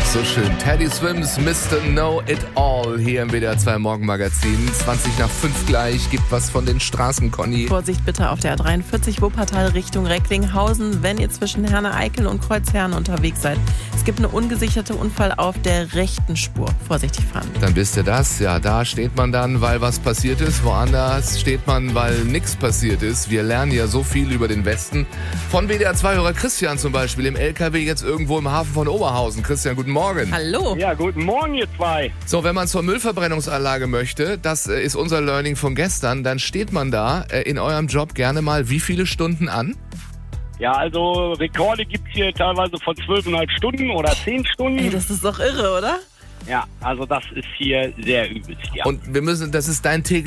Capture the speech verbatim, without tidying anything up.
So schön. Teddy Swims, Mister Know It All hier im W D R zwei Morgenmagazin. zwanzig nach fünf gleich. Gibt was von den Straßen, Conny. Vorsicht bitte auf der A dreiundvierzig Wuppertal Richtung Recklinghausen, wenn ihr zwischen Herne-Eickel und Kreuzherne unterwegs seid. Es gibt eine ungesicherte Unfall auf der rechten Spur. Vorsichtig fahren. Dann wisst ihr das. Ja, da steht man dann, weil was passiert ist. Woanders steht man, weil nichts passiert ist. Wir lernen ja so viel über den Westen. Von W D R zwei-Hörer Christian zum Beispiel im L K W jetzt irgendwo im Hafen von Oberhausen. Christian, guten Morgen. Hallo. Ja, guten Morgen, ihr zwei. So, wenn man zur Müllverbrennungsanlage möchte, das äh, ist unser Learning von gestern, dann steht man da äh, in eurem Job gerne mal wie viele Stunden an? Ja, also Rekorde gibt es hier teilweise von zwölfeinhalb Stunden oder zehn Stunden. Ey, das ist doch irre, oder? Ja, also das ist hier sehr übelst, ja. Und wir müssen, das ist dein tägliches